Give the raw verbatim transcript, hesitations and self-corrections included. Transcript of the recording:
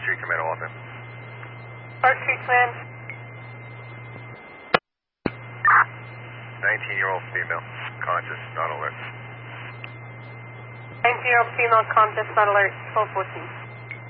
Street Command, Walton. Park Street Command. nineteen-year-old female, conscious, not alert. nineteen-year-old female, conscious, not alert, twelve fourteen.